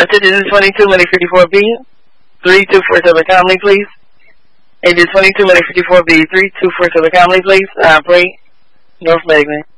Attention is 22, money 54B. 3247 calmly, please. Agent 22, money 54B. 3247 calmly, please. Operate North Magnet.